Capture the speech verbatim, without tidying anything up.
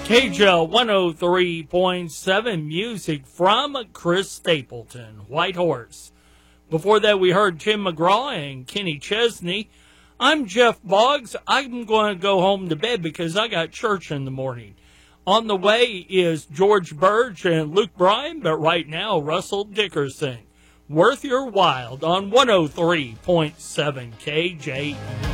K J L one oh three point seven, music from Chris Stapleton, White Horse. Before that, we heard Tim McGraw and Kenny Chesney. I'm Jeff Boggs. I'm going to go home to bed because I got church in the morning. On the way is George Burge and Luke Bryan, but right now, Russell Dickerson. Worth Your While on one oh three point seven K J E.